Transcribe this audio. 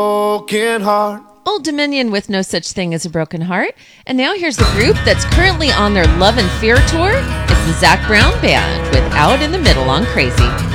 broken heart. Old Dominion with No Such Thing as a Broken Heart. And now here's a group that's currently on their Love and Fear tour. It's the Zac Brown Band with Out in the Middle on Crazy.